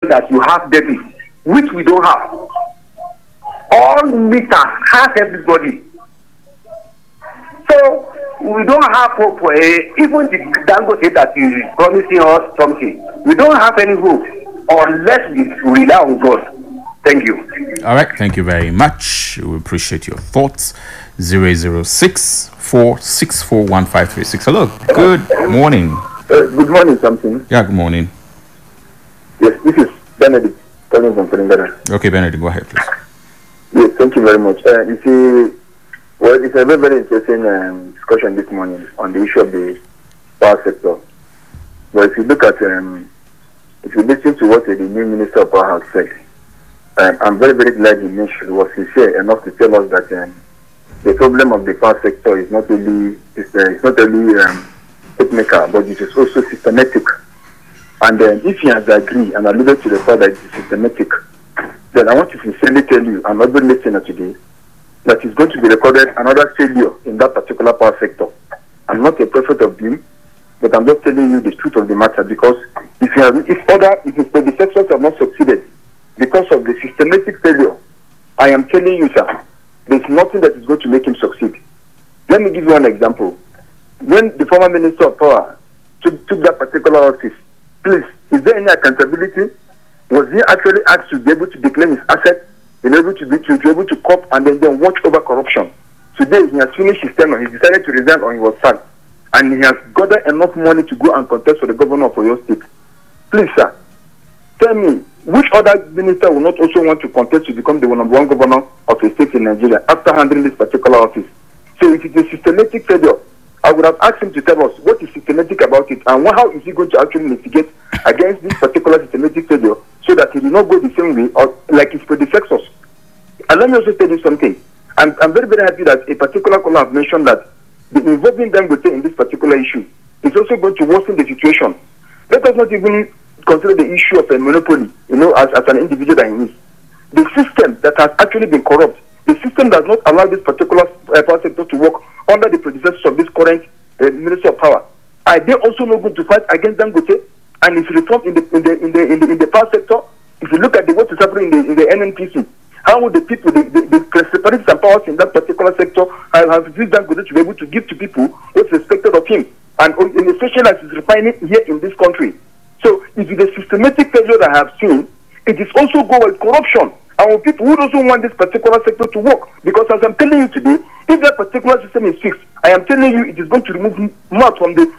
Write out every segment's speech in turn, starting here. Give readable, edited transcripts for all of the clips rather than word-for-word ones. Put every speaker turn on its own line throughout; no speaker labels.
that you have debit, which we don't have. All meters have everybody. So we don't have hope for even the Dangote that is promising us something. We don't have any hope unless we rely on God. Thank you.
All right, thank you very much. We appreciate your thoughts. 006-464-1536. Hello, good morning.
Good morning, something.
Yeah, good morning.
Yes, this is Benedict calling from Pelingana.
Okay, Benedict, go ahead, please.
Yes, thank you very much. You see, well, it's a very, very interesting discussion this morning on the issue of the power sector. But if you look at, if you listen to what the new Minister of Power has said, I'm very, very glad he was sincere enough to tell us that the problem of the power sector is not only technical, but it is also systematic. And if he has agreed and alluded to the fact that it is systematic, then I want to sincerely tell you, and every listener today, that is going to be recorded another failure in that particular power sector. I'm not a prophet of doom, but I'm just telling you the truth of the matter, because if his predecessors have not succeeded because of the systematic failure, I am telling you, sir, there's nothing that is going to make him succeed. Let me give you an example. When the former Minister of Power took that particular office, please, is there any accountability? Was he actually asked to be able to declare his assets, be able to cope and then watch over corruption? Today, he has finished his tenure. He decided to resign or he was sacked. And he has gathered enough money to go and contest for the governor of Oyo State. Please, sir, tell me, which other minister will not also want to contest to become the number one governor of a state in Nigeria after handling this particular office? So if it is a systematic failure, I would have asked him to tell us what is systematic about it and how is he going to actually mitigate against this particular systematic failure so that he will not go the same way or like his predecessors. And let me also tell you something. I'm very, very happy that a particular caller has mentioned that the involving Dangote in this particular issue is also going to worsen the situation. Let us not even consider the issue of a monopoly, as an individual that he is. The system that has actually been corrupt, the system does not allow this particular power sector to work under the predecessors of this current Minister of Power. Are they also not going to fight against Dangote and its reform in the power sector? If you look at what is happening in the NNPC, how would the people, the separatists and powers in that particular sector have used Dangote to be able to give to people what's expected of him, and especially as is refining here in this country? So if it is a systematic failure that I have seen, it is also go with corruption. And people who doesn't want this particular sector to work, because as I'm telling you today, if that particular system is fixed, I am telling you it is going to remove mouth from the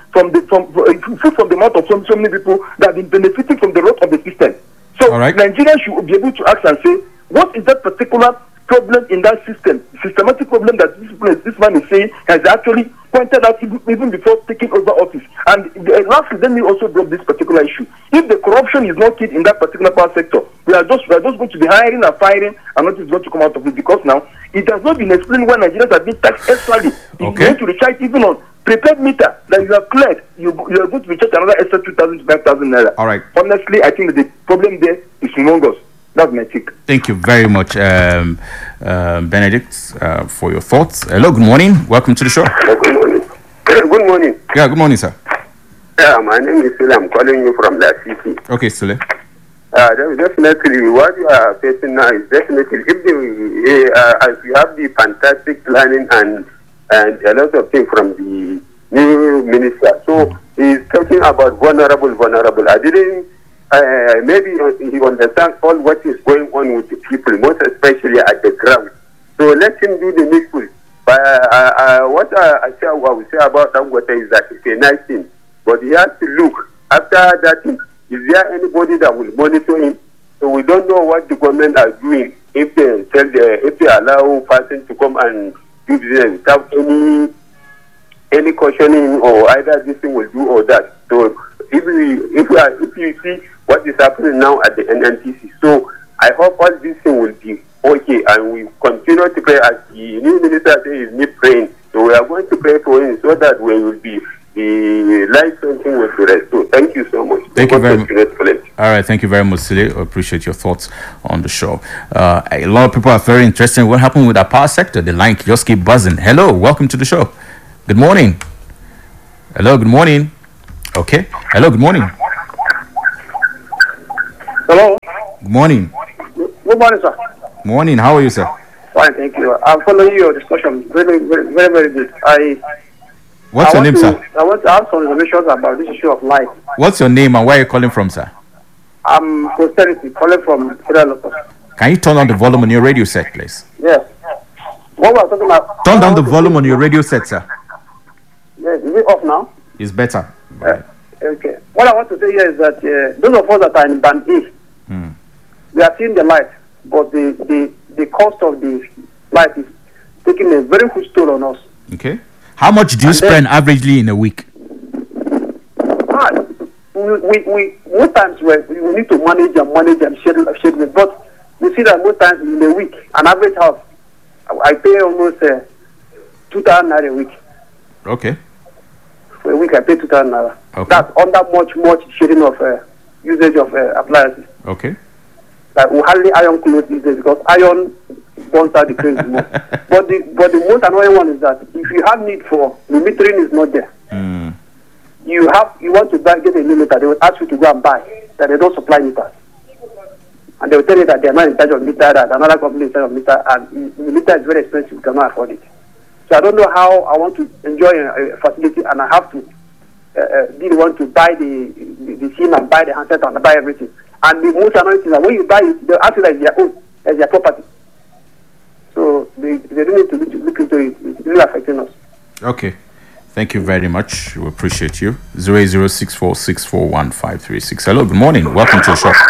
mouth of so many people that have been benefiting from the rot of the system. So Nigerians should be able to ask and say, what is that particular problem in that system, systematic problem that this man is saying has actually pointed out even before taking over office? And lastly, let me also drop this particular issue. If the corruption is not killed in that particular power sector, we are just going to be hiring and firing, and nothing is going to come out of it, because now it has not been explained why Nigerians have been taxed extrally. You're going to recharge even on prepaid meter that you have cleared, you are going to recharge another extra 2,000 to 5,000 naira.
All right.
Honestly, I think that the problem there is humongous. That's my take.
Thank you very much, Benedict, for your thoughts. Hello, good morning. Welcome to the show.
Good morning. Good morning.
Yeah, good morning, sir.
Yeah, my name is Sule. I'm calling you from La City.
Okay, Sule.
Definitely, what you are facing now is definitely, as you have the fantastic planning and a lot of things from the new minister. So he's talking about vulnerable. I didn't. Maybe he understands all what is going on with the people, most especially at the ground. So let him do the needful. What I will say about Dangote is that it's a nice thing, but he has to look after that thing. Is there anybody that will monitor him? So we don't know what the government are doing if they allow person to come and do this without any cautioning, or either this thing will do or that. So if you see what is happening now at the NNPC, so I hope all this thing will be okay, and we continue to pray as the new minister says is praying. So we are going to pray for him so that we will be the life something will be restored. Thank you so much.
Thank you very much. All right, thank you very much, Sile. I appreciate your thoughts on the show. A lot of people are very interested in what happened with our power sector. The line just keep buzzing. Hello, welcome to the show. Good morning. Hello, good morning. Okay. Hello, good morning.
Hello.
Good morning.
Good morning, sir.
Morning. How are you, sir?
Fine, thank you. I'm following your discussion. Very good.
What's your name, sir?
I want to have some information about this issue of light.
What's your name and where are you calling from, sir?
I'm Posterity, calling from Federal Locus.
Can you turn on the volume on your radio set, please?
Yes. What we're talking about?
Turn down the volume on your radio set, sir.
Yes, is it off now?
It's better.
Okay. What I want to say here is that those of us that are in Band A, we are seeing the light, but the cost of the light is taking a very huge toll on us.
Okay. How much do you spend averagely in a week?
We most times we need to manage and schedule, but we see that most times in a week, an average house, I pay almost 2,000 naira a week.
Okay.
For a week, I pay 2,000 naira.
Okay.
That's under much sharing of usage of appliances.
Okay.
Like we hardly iron clothes these days because iron burns out the crazy most. But the most annoying one is that if you have need for the metering is not there. You want to get a new meter, they will ask you to go and buy that they don't supply meters. And they will tell you that they are not in charge of meter, that another company is in charge of meter, and the meter is very expensive, you cannot afford it. So I don't know how I want to enjoy a facility and I have to be the one to buy the SIM and buy the handset and buy everything. And the most annoying thing is that when you buy it, they ask you that it's their own, as their property. So they don't need to look into it. It's really affecting us.
Okay. Thank you very much. We appreciate you. 08064641536. Hello, good morning. Welcome to the show.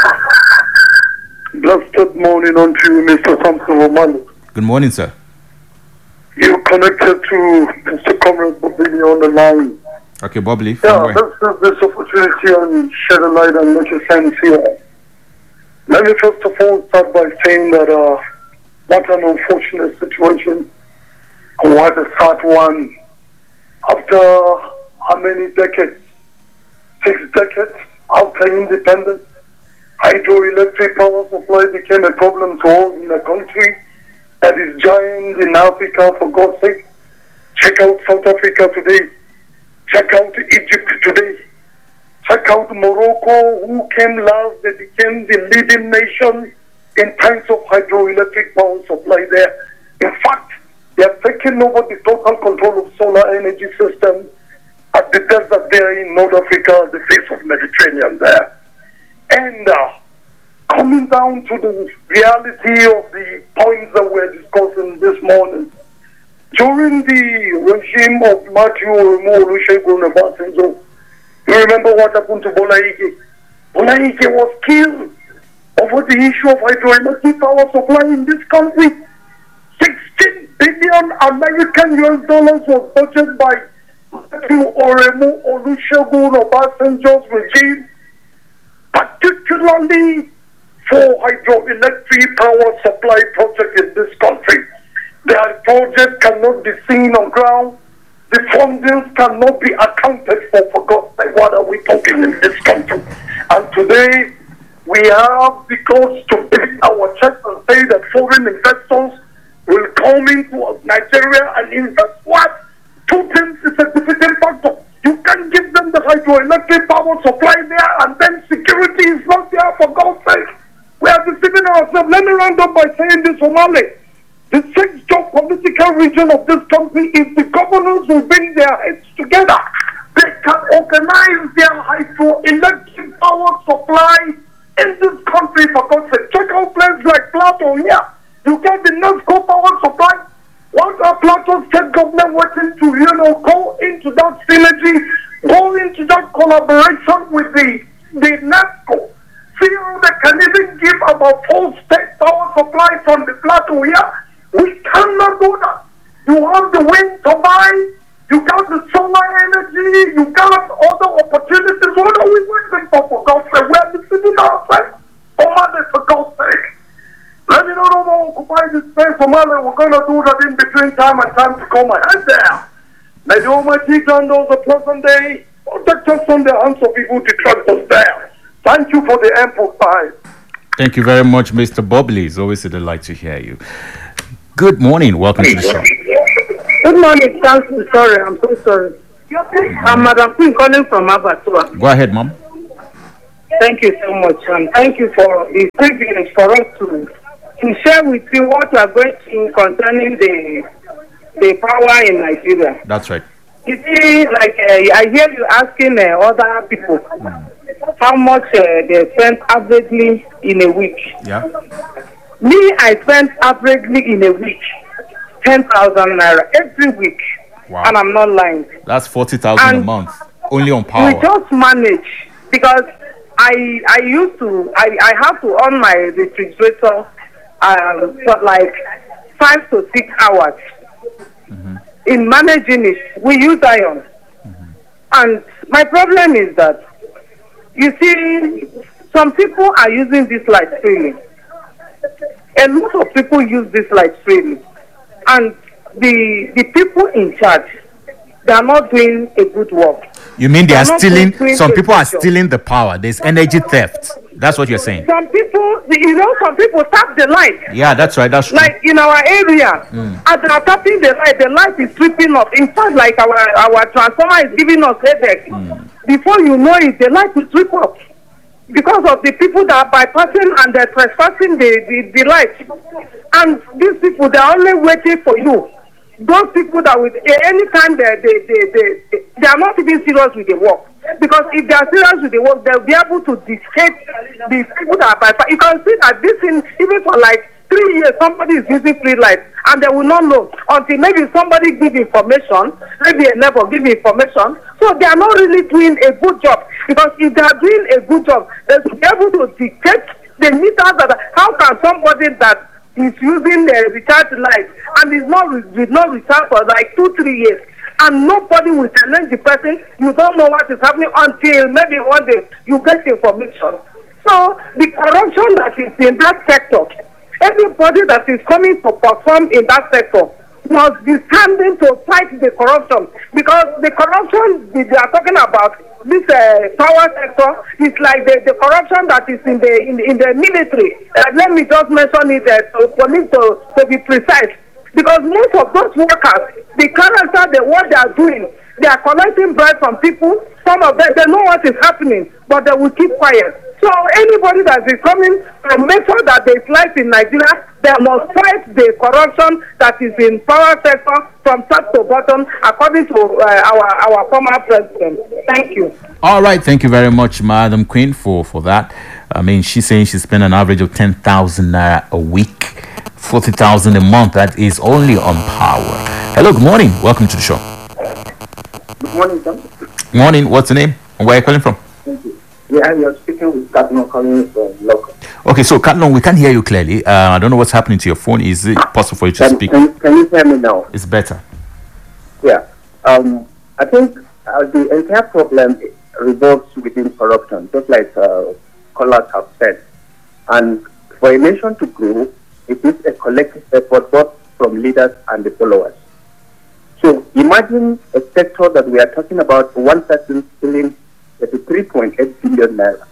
Blessed morning unto you, Mr. Thompson Romano.
Good morning, sir.
You connected to Mr. Comrade Bobili on the line.
Okay, Bobili.
Yeah, let's this opportunity and shed a light and make a sense here. Let me first of all start by saying that what an unfortunate situation and what a sad one. After how many decades? 6 decades after independence, hydroelectric power supply became a problem to all in a country that is giant in Africa, for God's sake. Check out South Africa today. Check out Egypt today. Check out Morocco, who came last. They became the leading nation in terms of hydroelectric power supply there. In fact, they have taken over the total control of solar energy system at the desert there in North Africa, the face of Mediterranean there. And coming down to the reality of the points that we're discussing this morning, during the regime of Matthew Olusegun Obasanjo, you remember what happened to Bola Ige? Bola Ige was killed over the issue of hydroelectric power supply in this country. 16 billion American US dollars was budgeted by Matthew Olusegun Obasanjo's regime, particularly for hydroelectric power supply project in this country. The project cannot be seen on ground. The fundings cannot be accounted for God's sake. What are we talking in this country? And today, we have the cause to beat our chest and say that foreign investors will come into Nigeria and invest what? 2 things is a defeating factor. You can give them the hydroelectric power supply there and then security is not there, for God's sake. We are deceiving ourselves. Let me round up by saying this, Somali. The 6th geopolitical region of this country, if the governors will bring their heads together, they can organize their hydroelectric power supply in this country, for God's sake. Check out places like Plateau here. You get the NESCO power supply. What are Plateau state government working to, go into that synergy, go into that collaboration with the NESCO? See how they can even give about 4 state power supply from the Plateau here. We cannot do that. You have the wind turbine, you got the solar energy, you got other opportunities. What are we waiting for God's sake? We are deceiving ourselves. For God's sake. Let me not occupy this space, Somalia. We're going to do that in between time and time to come ahead there. May the Almighty grant us a pleasant day. Protect us from the hands of evil to trust us there. Thank you for the ample time.
Thank you very much, Mr. Bobley. It's always a delight to hear you. Good morning. Welcome to the show.
Good morning. Thank you. Sorry, I'm so sorry. I'm Madam Queen calling from Abatua.
Go ahead, Mom.
Thank you so much, and thank you for the privilege for us to share with you what we are going through concerning the power in Nigeria.
That's right.
You see, like I hear you asking other people how much they spend averagely in a week.
Yeah.
Me, I spend averagely in a week 10,000 naira every week.
Wow.
And I'm not lying.
That's 40,000 a month only on power.
We just manage because I have to on my refrigerator for like 5 to 6 hours. In managing it, we use iron. And my problem is that, you see, some people are using this light freely. A lot of people use this light freely. And the people in charge, they are not doing a good work.
You mean they are stealing? Some people are stealing the power. There's energy theft. That's what you're saying.
Some people, some people tap the light.
Yeah, that's right. That's true.
Like in our area, as they are tapping the light is sweeping up. In fact, like our transformer is giving us headache. Before you know it, the light will sweep up because of the people that are bypassing and they're trespassing the light. And these people, they're only waiting for you. Those people that with any time they are not even serious with the work. Because if they are serious with the work, they'll be able to dictate the people that are bypassing. You can see that this thing, even for like 3 years, somebody is using free light and they will not know until maybe somebody give information, maybe a neighbor give information. So they are not really doing a good job. Because if they are doing a good job, they should be able to dictate the meters that how can somebody that is using the recharge light and is not recharge for like 2-3 years and nobody will challenge the person. You don't know what is happening until maybe one day you get information. So the corruption that is in that sector, everybody that is coming to perform in that sector must be standing to fight the corruption, because the corruption they are talking about, this power sector, is like the corruption that is in the military. Let me just mention it for me to be precise, because most of those workers, the character, what they are doing, they are collecting bribe from people. Some of them, they know what is happening, but they will keep quiet. So anybody that is coming to make sure that there is life in Nigeria, they must fight the corruption that is in power sector from top to bottom, according to our former president. Thank you.
All right, thank you very much, Madam Queen, for that. I mean, she's saying she spent an average of 10,000 naira a week, 40,000 a month. That is only on power. Hello, good morning. Welcome to the show.
Good morning, sir.
Good morning. What's the name? And where are you calling from?
Thank you. Yeah, you're speaking with Cardinal calling from local.
Okay, so Cardinal, we can't hear you clearly. I don't know what's happening to your phone. Is it possible for you to speak?
Can you hear me now?
It's better.
Yeah. I think the entire problem revolves within corruption, just like callers have said. And for a nation to grow, it is a collective effort both from leaders and the followers. So imagine a sector that we are talking about, one person stealing 3.8 billion naira.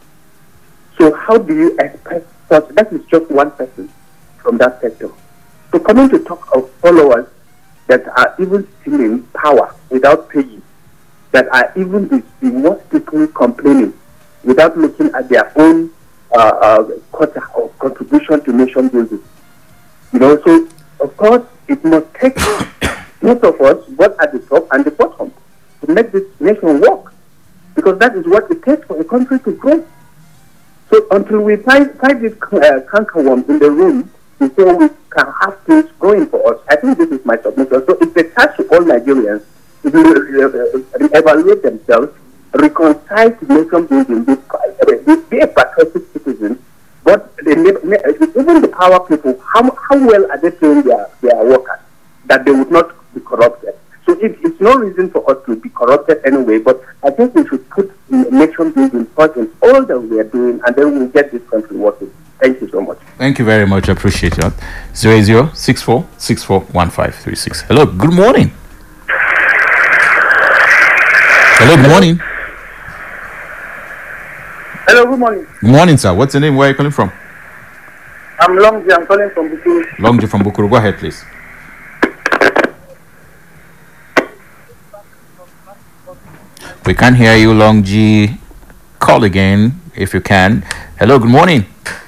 So how do you expect such? That is just one person from that sector. So coming to talk of followers that are even stealing power without paying, that are even the worst people complaining without looking at their own quota of contribution to nation building. You know, so of course it must take most of us, both at the top and the bottom, to make this nation work. Because that is what it takes for a country to grow. So until we find this cankerworm in the room before we can have things going for us, I think this is my submission. So it's a task to all Nigerians to evaluate themselves, reconcile to nation building, be a patriotic citizen, but even the power people, how well are they paying their workers that they would not be corrupted? So it's no reason for us to be corrupted anyway, but I think we should put nation building first in all that we are doing, and then we'll get this country working. Thank you so much.
Thank you very much. I appreciate that. 0064641536. Hello, good morning. Hello, good morning.
Hello, good morning.
Good morning, sir. What's your name? Where are you calling from?
I'm Longji. I'm calling from Bukuru.
Longji from Bukuru. Go ahead, please. We can't hear you, Longji. Call again. if you can. Hello, good morning.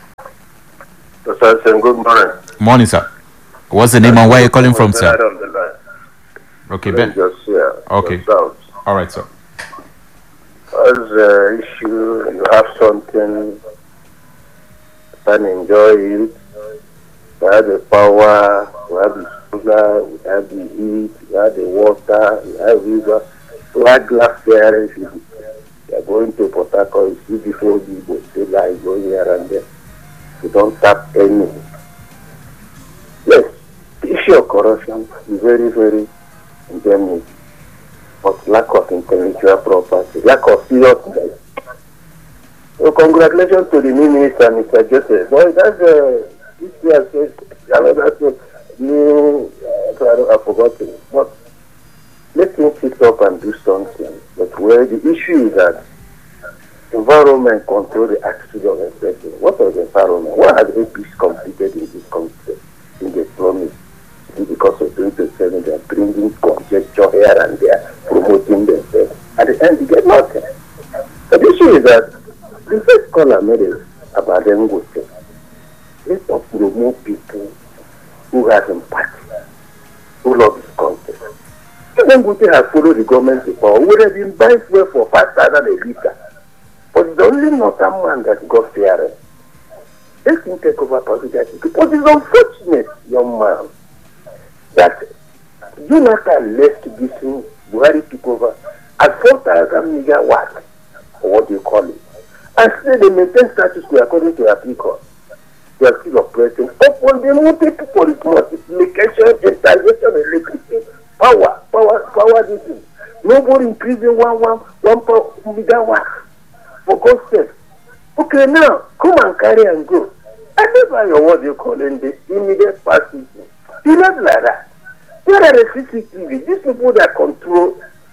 Sir, good morning.
Morning, sir. What's the name and where are you calling from, sir?
On the line.
Okay, Ben.
Just here.
Okay.
Just out.
All right, sir.
As an issue, you have something, you can enjoy it. We have the power, we have the sugar, we have the heat, we have the water, we have river, we have glass there. You are going to Port Harcourt, you see before the still like going here and there. You don't tap any. Yes, the issue of corruption is very, very endemic. But lack of intellectual property, lack of seriousness. So congratulations to the new minister, Mr. Joseph. Boy, that's this year says that's a new. I've forgotten. But let him sit up and do something. But where the issue is that environment control the attitude of a person. What was the environment? What has APC completed in this country in the promise? Because of 2027, they are bringing conjecture here and there, promoting themselves. At the end, you get nothing. The issue is that the first caller made it about them good things. Let us promote people who have impact, who love this country. If Dangote has followed the government before, we would have been buying fuel for 5,000 a litre. But it's only northern man that got fearing. Let him take over politics. Because it's unfortunate, young man, that Jonathan left this thing, Buhari took over at 4,000 megawatts, or what do you call it. And still they maintain status quo according to their people. They are still operating upon the multiple multiplication, installation, electricity, power this thing. Nobody increasing one megawatt for God's sake. Okay, now come and carry and go. I never know what you call in the immediate past. It's not like that. There are the CCTV. These people that control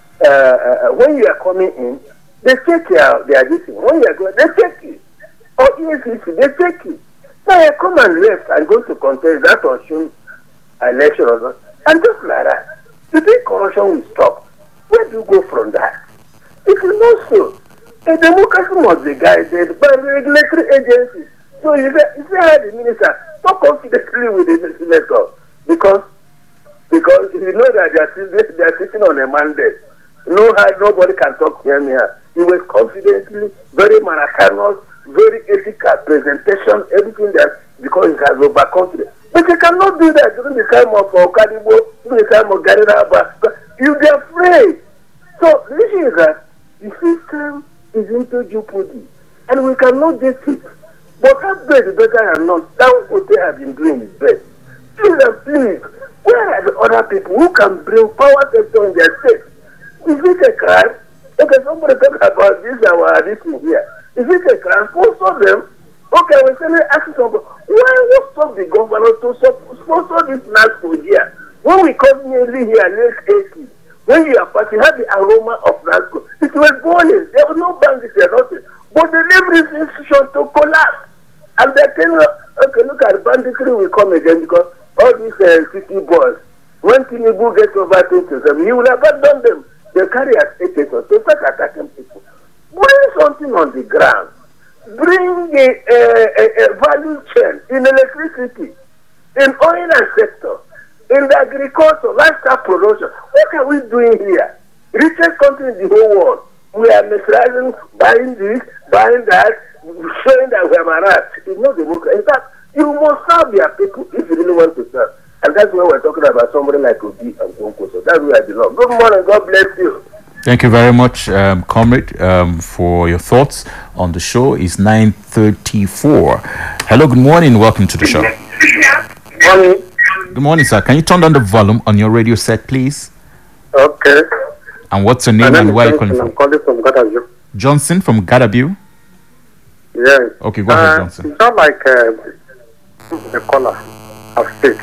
when you are coming in, they check their this thing. When you are going, they check you. Or EFCC, they check you. Now you come and left and go to contest that or show election or not. And just like that, the big corruption will stop. Where do you go from that? It is not so. A democracy must be guided by regulatory agencies. So you say the minister, talk confidently with the senator. Because you know that they are sitting on a mandate. Nobody can talk to him here. He was confidently, very maracanous, very ethical presentation, everything that, because he has overconfidence. But you cannot do that during the time of Okadibo, during the time of Garinaba. You'll be afraid. So the issue is that the system is into jeopardy. And we cannot get it. But how bad is better than not? That's what they have been doing is best. Please, where are the other people who can bring power sector in their state? Is it a crime? Okay, somebody talk about this thing here. Is it a crime? Sponsor them. Okay, we're saying ask somebody, why will stop the governor to sponsor this NASCO here? When we come nearly here, late 80s, when you are partying, have the aroma of NASCO. It was boiling. There was no bandits or nothing. But they leave this institution to collapse. And they're telling us, okay, look at banditry will come again because all these city boys, when Tinubu gets over to them, he will abandon them. They carry as agents to start attacking people. Bring something on the ground. Bring a value chain in electricity, in oil and sector, in the agriculture, lifestyle production. What are we doing here? Richest country in the whole world. We are mesmerizing, buying this, buying that, showing that we have arrived. It's not democracy. In fact, you must serve your people if you really want to serve. And that's why we're talking about somebody like Obi and Konko. So that's where I belong. Good morning. God bless you.
Thank you very much, Comrade, for your thoughts on the show. It's 9:34. Hello, good morning. Welcome to the show.
Morning.
Good morning, sir. Can you turn down the volume on your radio set, please?
Okay.
And what's your name and where are you calling from?
I'm calling from Gadaview.
Johnson from Gadaview?
Yes.
Okay, go ahead, Johnson.
It's not like the caller of state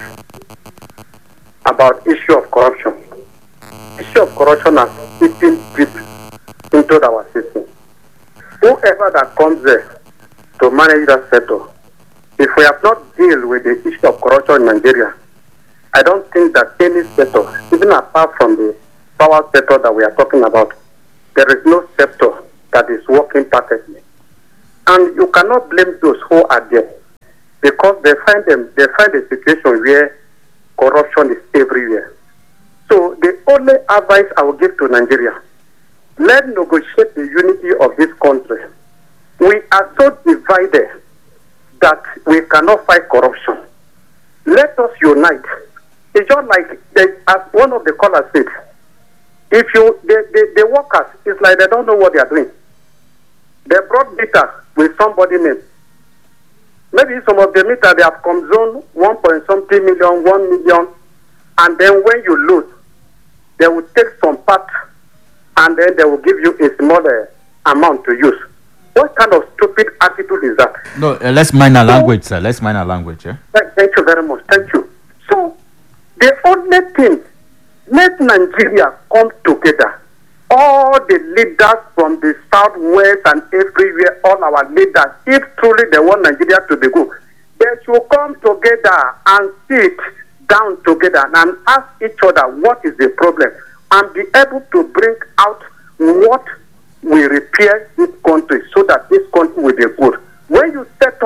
about issue of corruption. Issue of corruption has eaten deep into our system. Whoever that comes there to manage that sector, if we have not dealt with the issue of corruption in Nigeria, I don't think that any sector, even apart from the power sector that we are talking about, there is no sector that is working perfectly.
And you cannot blame those who are there because they find a situation where corruption is everywhere. So the only advice I will give to Nigeria, let's negotiate the unity of this country. We are so divided that we cannot fight corruption. Let us unite. It's just like, as one of the callers said, if the workers, it's like they don't know what they are doing. They brought meter with somebody name. Maybe some of the meter they have consumed 1.something million, 1 million, and then when you lose, they will take some part and then they will give you a smaller amount to use. What kind of stupid attitude is that?
No, let's mind our language, sir. Let's mind our language, yeah?
Thank you very much. Thank you. So, the only thing, let Nigeria come together. All the leaders from the southwest and everywhere, all our leaders, if truly they want Nigeria to be good, they should come together and sit down together and ask each other what is the problem and be able to bring out what will repair this country so that this country will be good. When you set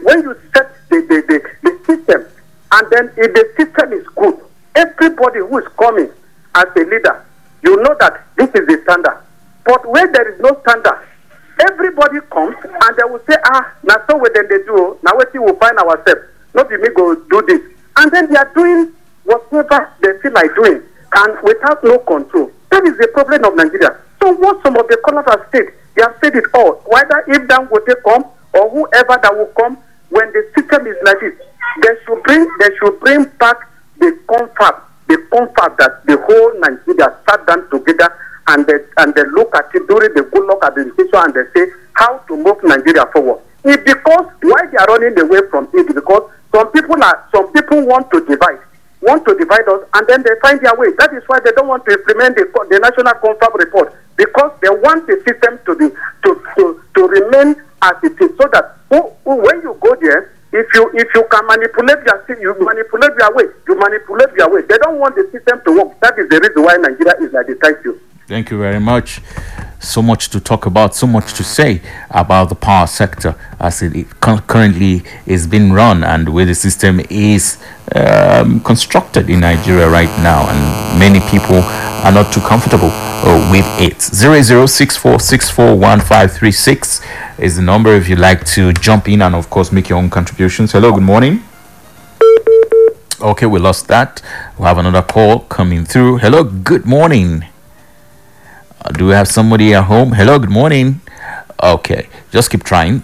the system, and then if the system is good, everybody who is coming as a leader, you know that this is the standard. But when there is no standard, everybody comes and they will say, now so what then they do, now we will find ourselves. Not if we go do this. And then they are doing whatever they feel like doing and without no control. That is the problem of Nigeria. So what some of the callers have said, they have said it all. Whether if Dangote come or whoever that will come, when the system is like this, they should bring back the comfort that the whole Nigeria sat down together and they look at it during the good luck administration and they say how to move Nigeria forward. It's because why they are running away from it, because some people want to divide us, and then they find their way. That is why they don't want to implement the National Confab report, because they want the system to remain as it is, so that when you go there, if you can manipulate your way. They don't want the system to work. That is the reason why Nigeria is like this. Thank you.
Thank you very much. So much to talk about, so much to say about the power sector as it currently is being run and where the system is constructed in Nigeria right now, and many people are not too comfortable with it. 0064641536 is the number if you'd like to jump in and of course make your own contributions. Hello, good morning. Okay, we lost that. We'll have another call coming through. Hello, good morning. Do we have somebody at home? Hello, good morning. Okay, just keep trying.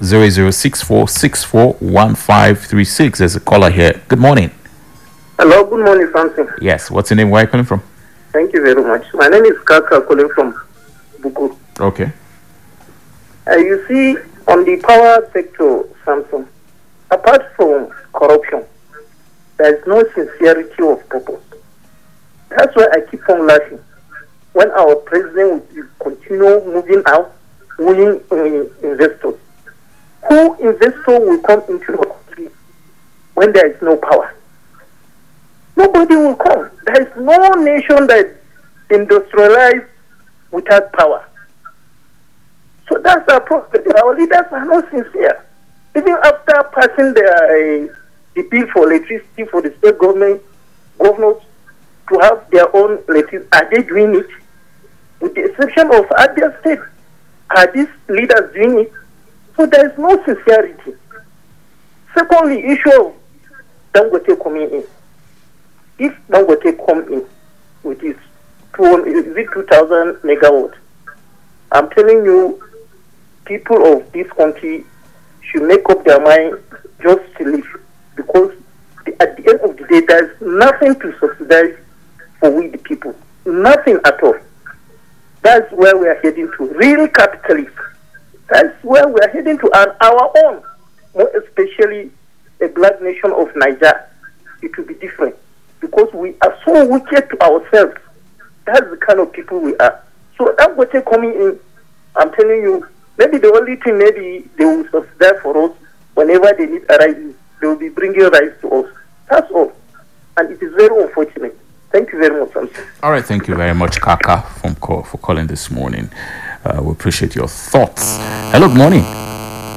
0064641536. There's a caller here. Good morning.
Hello, good morning, Samson.
Yes, what's your name? Where are you calling from?
Thank you very much. My name is Kaka, calling from Buku.
Okay.
You see, on the power sector, Samson, apart from corruption, there is no sincerity of purpose. That's why I keep on laughing when our president will continue moving out, winning investors. Who investor will come into the country when there is no power? Nobody will come. There is no nation that industrialized without power. So that's our problem. Our leaders are not sincere. Even after passing the bill for electricity for the state governors to have their own electricity, are they doing it? With the exception of Abia State, are these leaders doing it? So there is no sincerity. Secondly, issue of Dangote coming in. If Dangote come in with his 2,000 megawatts, I'm telling you, people of this country should make up their mind just to live, because at the end of the day, there's nothing to subsidize for we the people. Nothing at all. That's where we are heading to. Real capitalism. That's where we are heading to. And our own, more especially a black nation of Nigeria, it will be different. Because we are so wicked to ourselves. That's the kind of people we are. So Dangote coming in, I'm telling you, maybe the only thing maybe they will subsidize for us whenever they need a rice, they will be bringing rice to us. That's all. And it is very unfortunate. Thank you very much, Samson.
All right, thank you very much, Kaka, for calling this morning. We appreciate your thoughts. Hello, good morning.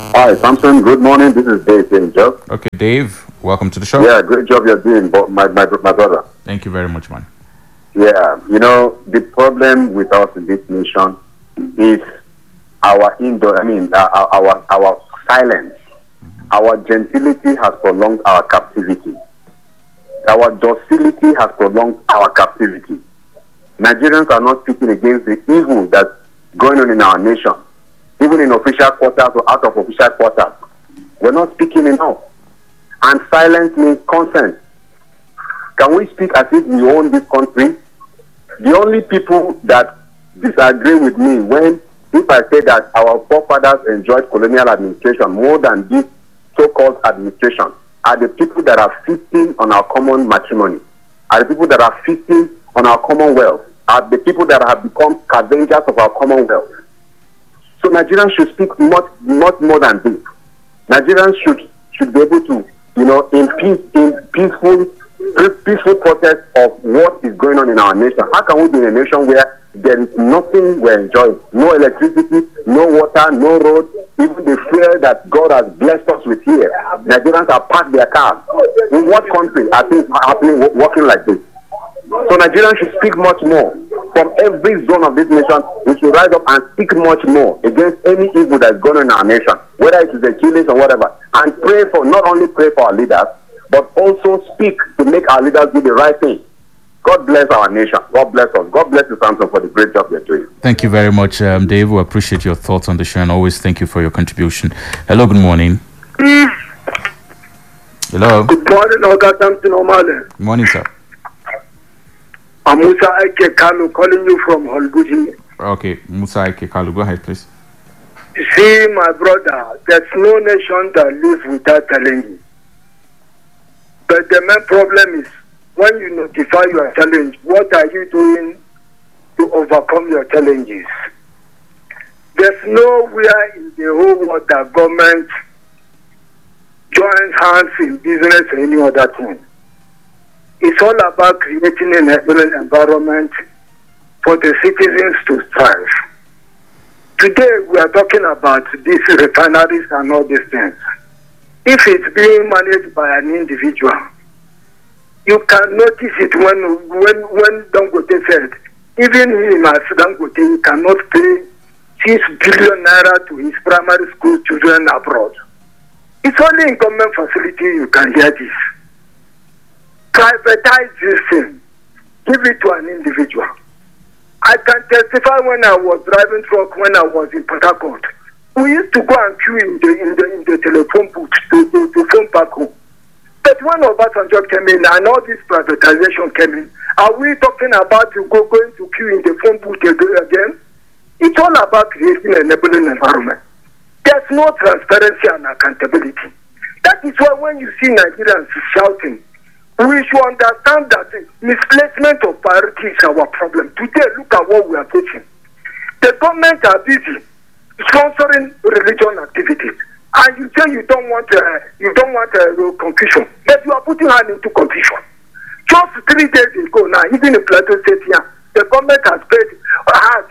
Hi, Samson. Good morning. This is Dave saying, Joe.
Okay, Dave, welcome to the show.
Yeah, great job you're doing, my brother.
Thank you very much, man.
Yeah, the problem with us in this nation is our our silence. Our gentility has prolonged our captivity. Our docility has prolonged our captivity. Nigerians are not speaking against the evil that's going on in our nation. Even in official quarters or out of official quarters. We're not speaking enough. And silence means consent. Can we speak as if we own this country? The only people that disagree with me if I say that our forefathers enjoyed colonial administration more than this so-called administration are the people that are feasting on our common matrimony, are the people that are feasting on our commonwealth, are the people that have become scavengers of our commonwealth. So Nigerians should speak much more than this. Nigerians should be able to, in peaceful protest of what is going on in our nation. How can we be in a nation where there is nothing we're enjoying? No electricity, no water, no road, even the fuel that God has blessed us with here. Nigerians have parked their cars. In what country are things happening, working like this? So Nigerians should speak much more. From every zone of this nation, we should rise up and speak much more against any evil that's going on in our nation, whether it is the killings or whatever, and not only pray for our leaders, but also speak to make our leaders do the right thing. God bless our nation. God bless us. God bless you, Samson, for the great job you're doing.
Thank you very much, Dave. We appreciate your thoughts on the show and always thank you for your contribution. Hello, good morning. Hello.
Good morning, Oga Samson Omale.
Good morning, sir.
I'm Musa Ike Kalu calling you from Holbuji.
Okay, Musa Ike Kalu, go ahead, please.
You see, my brother, there's no nation that lives without challenges. But the main problem is when you notify your challenge, what are you doing to overcome your challenges? There's nowhere in the whole world that government joins hands in business or any other thing. It's all about creating an enabling environment for the citizens to thrive. Today, we are talking about these refineries and all these things. If it's being managed by an individual, you can notice it when Dangote said, even him as Dangote, he cannot pay 6 billion naira to his primary school children abroad. It's only in government facility you can hear this. Privatize this thing. Give it to an individual. I can testify when I was driving truck when I was in Port Harcourt. We used to go and queue in the telephone booth to phone back home. But when Obasanjo came in and all this privatization came in, are we talking about going to queue in the phone booth again? It's all about creating an enabling environment. There's no transparency and accountability. That is why when you see Nigerians shouting, we should understand that misplacement of priority is our problem. Today, look at what we are facing. The government are busy sponsoring religion activities, and you say you don't want confusion, but you are putting hand into confusion. Just 3 days ago now, even in Plateau State here, the government has paid hard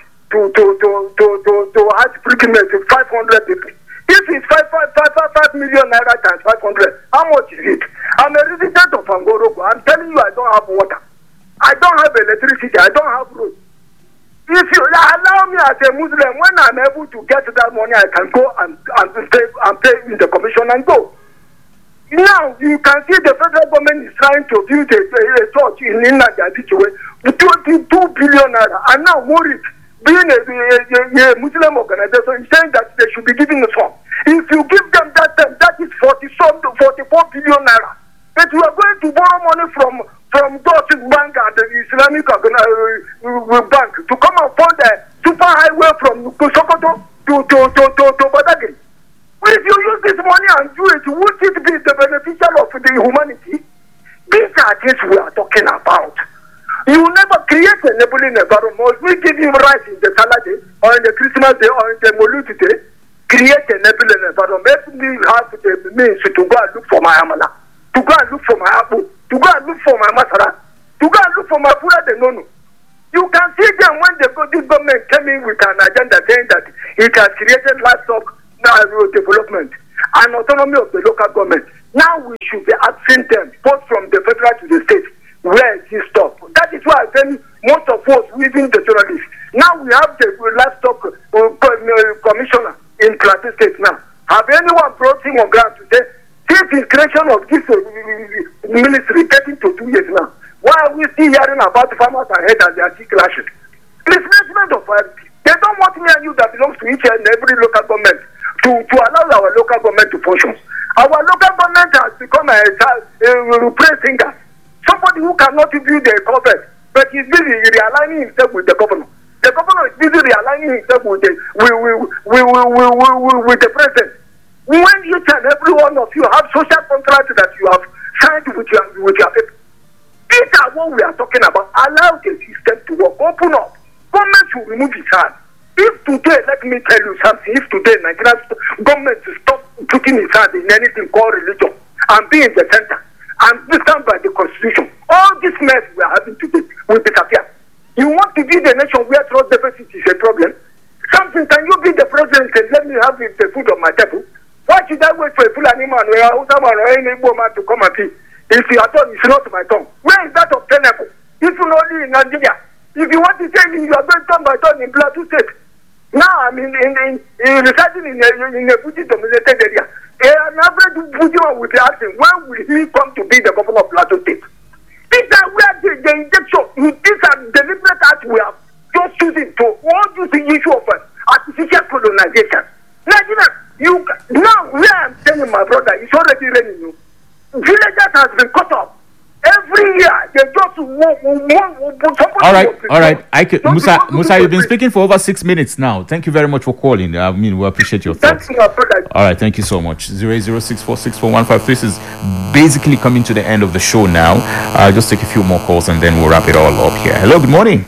to hard pilgrimage 500 people. If it's 5 million naira times 500, how much is it? I'm a resident of Angorogo. I'm telling you, I don't have water. I don't have electricity. I don't have road. If you allow me as a Muslim, when I'm able to get that money, I can go and pay in the commission and go. Now, you can see the federal government is trying to build a church in India with 22 billion naira. And now, Morit, being a Muslim organization, is saying that they should be giving us some. If you give them that is 44 billion naira. But you are going to borrow money from Deutsche Bank and the Islamic Bank to come and fund the super highway from Sokoto to Badagry. If you use this money and do it, would it be the beneficial of the humanity? These are things we are talking about. You will never create an enabling environment. We give him rice in the Saturday or in the Christmas day or in the Molu day. Create an enabling environment. Let me have the means to go and look for my amala, to go and look for my apple, to go and look for my masara, to go and look for my pura de nono. You can see them when this government came in with an agenda saying that it has created livestock development and autonomy of the local government. Now we should be asking them, both from the federal to the state, where is this stop? That is why I tell you, most of us, even the journalists, now we have the livestock commissioner in Plateau State now. Have anyone brought him on ground to say, this is creation of this ministry getting to 2 years now? Why are we still hearing about farmers ahead and they are still clashing? Replacement of they don't want me and you that belongs to each and every local government to allow our local government to function. Our local government has become a replace singer. Somebody who cannot build a government, but he's busy realigning himself with the governor. The governor is busy realigning himself with the president. When each and every one of you have social contracts that you have signed with your people, these are what we are talking about. Allow the system to work. Open up. Government should remove its hand. If today, let me tell you something, if today Nigeria's government to stop putting its hand in anything called religion and be in the center and be stand by the constitution, all this mess we are having today will disappear. You want to be the nation where trust deficit is a problem? Something, can you be the president and let me have the food on my table? Why should I wait for a Fulani man or someone or any Igbo man to come and see? If you are done, it's not my tongue. Where is that obtainable? If you only in Nigeria. If you want to say you are going turn by turn in Plateau State. Now I'm residing in a Fuji dominated area. An average Fuji man will be asking, when will he come to be the governor of Plateau State? These are where the injection, these are deliberate acts we are just choosing to all use the issue of artificial colonization. Nigeria, now where I'm telling my brother, it's already raining you. Villagers has been cut off. Every year, they just want.
All right. Musa, you've been speaking for over 6 minutes now. Thank you very much for calling. I mean, we appreciate your thoughts. All right, thank you so much. 080646415. This is basically coming to the end of the show now. I'll just take a few more calls and then we'll wrap it all up here. Hello, good morning.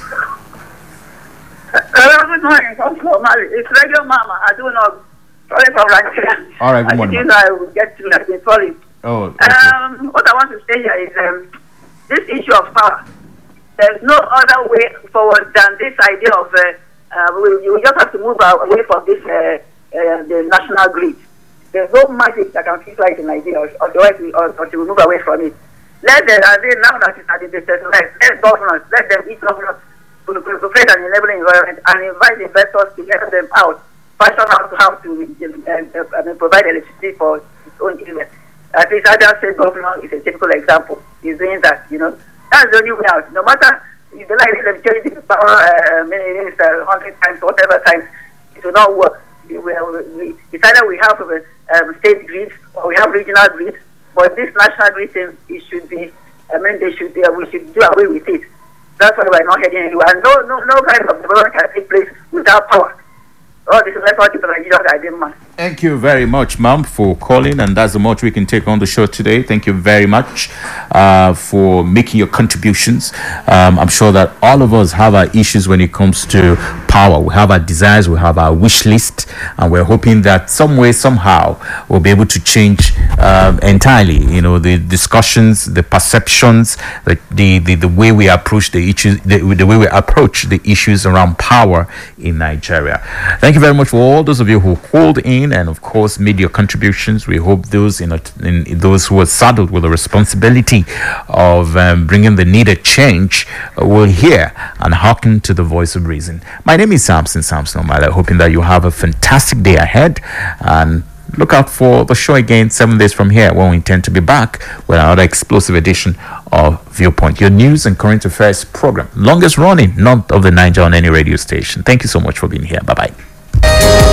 Hello, good morning. It's Radio Mama. I do not. Sorry for ranting.
All right, good morning.
I will get to that. Sorry.
Oh, okay.
What I want to say here is this issue of power. There's no other way forward than this idea of you just have to move away from this the national grid. There's no magic that can fix life in Nigeria, otherwise or to move away from it. Let them, now that it's at the decentralized, let governors, let them each governor to create an enabling environment and invite investors to get them out, fashion out how to provide electricity for its own children. At least Adam State Governor is a typical example. He's doing that, That's the only way out. No matter if they like them change the power minister 100 times, whatever times, it will not work. It's either we have state grids or we have regional grids, but this national grid thing, it should be, we should do away with it. That's why we're not heading anywhere. No kind of development can take place without power.
Thank you very much, ma'am, for calling, and that's the much we can take on the show today. Thank you very much for making your contributions. I'm sure that all of us have our issues when it comes to power. We have our desires, we have our wish list, and we're hoping that some way, somehow, we'll be able to change entirely, the discussions, the perceptions, the way we approach the issues, the way we approach the issues around power in Nigeria. Thank you very much for all those of you who called in and, of course, made your contributions. We hope those those who are saddled with the responsibility of bringing the needed change will hear and hearken to the voice of reason. My name is Samson Omala, hoping that you have a fantastic day ahead, and look out for the show again 7 days from here, when we intend to be back with another explosive edition of Viewpoint, your news and current affairs program, longest running, not of the Niger on any radio station. Thank you so much for being here. Bye-bye.